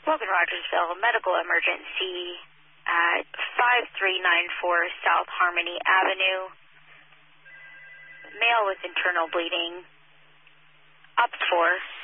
Logan Rogersville, medical emergency at 5394 South Harmony Avenue. Male with internal bleeding. Opt 4.